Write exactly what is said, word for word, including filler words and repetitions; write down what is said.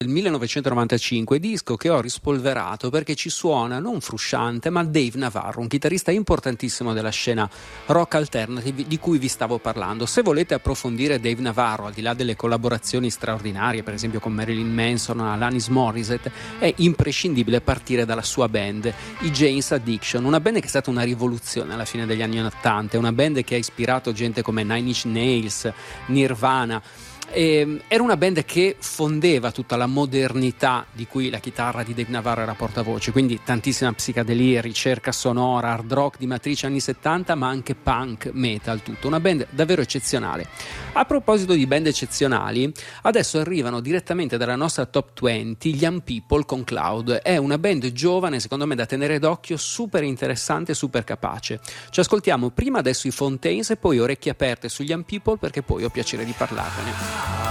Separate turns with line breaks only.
del millenovecentonovantacinque, disco che ho rispolverato perché ci suona non Frusciante ma Dave Navarro, un chitarrista importantissimo della scena rock alternative di cui vi stavo parlando. Se volete approfondire Dave Navarro, al di là delle collaborazioni straordinarie, per esempio con Marilyn Manson, Alanis Morissette, è imprescindibile partire dalla sua band, i Jane's Addiction, una band che è stata una rivoluzione alla fine degli anni ottanta, una band che ha ispirato gente come Nine Inch Nails, Nirvana. E era una band che fondeva tutta la modernità di cui la chitarra di Dave Navarro era portavoce, quindi tantissima psicadelia, ricerca sonora, hard rock di matrice anni settanta, ma anche punk, metal, tutto. Una band davvero eccezionale. A proposito di band eccezionali, adesso arrivano direttamente dalla nostra top venti gli Young People con Cloud. È una band giovane, secondo me da tenere d'occhio, super interessante e super capace. Ci ascoltiamo prima adesso i Fontaines e poi Orecchie Aperte sugli Young People, perché poi ho piacere di parlarvene.